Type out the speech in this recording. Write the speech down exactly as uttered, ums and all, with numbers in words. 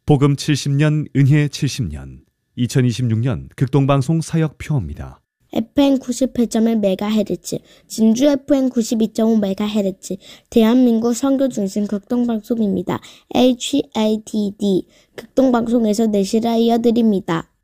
복음 칠십 년, 은혜 칠십 년, 이천이십육 년 극동방송 사역표입니다. 에프엠 구십팔 점 일 메가헤르츠, 진주 에프엠 구십이 점 오 메가헤르츠, 대한민국 선교중심 극동방송입니다. 에이치에이티디, 극동방송에서 내실하 이어드립니다.